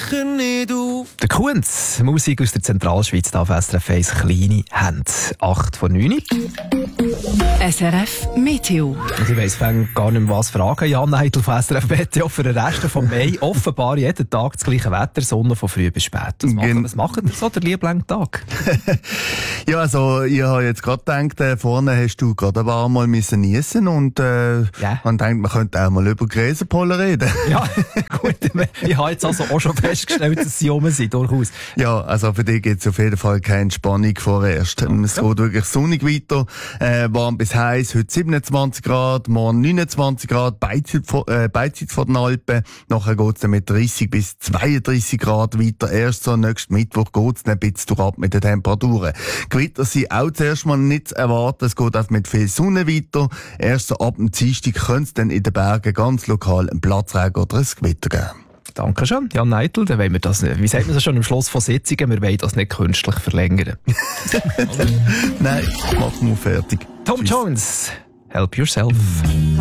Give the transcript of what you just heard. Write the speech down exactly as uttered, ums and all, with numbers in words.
sicher nicht auf. Der Kunz, Musik aus der Zentralschweiz, da auf S R F eins, kleine Hände. acht vor neun. S R F Meteo. Und ich weiss fängt gar nicht mehr was fragen. Jan Eitel von S R F Meteo für den Rest vom Mai. Offenbar jeden Tag das gleiche Wetter, Sonne von früh bis spät. Was machen, was machen ihr so, der Lieblingstag? Ja, also ich habe jetzt gerade gedacht, äh, vorne hast du gerade ein paar Mal müssen niesen und äh, Ja. man denkt, man könnte auch mal über Gräserpollen reden. Ja, gut. Ich habe jetzt also auch schon festgestellt, dass sie rum sind, durchaus. Ja, also für dich gibt es auf jeden Fall keine Entspannung vorerst. Ja. Es geht wirklich sonnig weiter, äh, warm bis heiß, heute siebenundzwanzig Grad, morgen neunundzwanzig Grad, Beizeit vor, äh, Beizeit vor den Alpen. Nachher geht es dann mit dreißig bis zweiunddreißig Grad weiter. Erst so nächsten Mittwoch geht es dann ein bisschen ab mit den Temperaturen. Gewitter sind auch zuerst mal nicht zu erwarten. Es geht auch mit viel Sonne weiter. Erst so ab dem Dienstag könnte es dann in den Bergen ganz lokal einen Platzregen oder ein Gewitter geben. Dankeschön, Jan Eitel. Dann wollen wir das nicht, wie sagt man das schon am Schluss von Sitzungen, wir wollen das nicht künstlich verlängern. Nein, machen wir fertig. Tom Tschüss. Jones, help yourself.